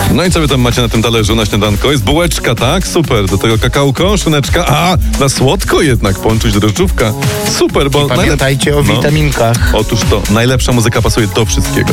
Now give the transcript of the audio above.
No i co wy tam macie na tym talerzu na śniadanko? Jest bułeczka, tak? Super. Do tego kakałko, szyneczka. A, na słodko jednak połączyć drożdżówka. Super, bo... Pamiętajcie o witaminkach. Otóż to, najlepsza muzyka pasuje do wszystkiego.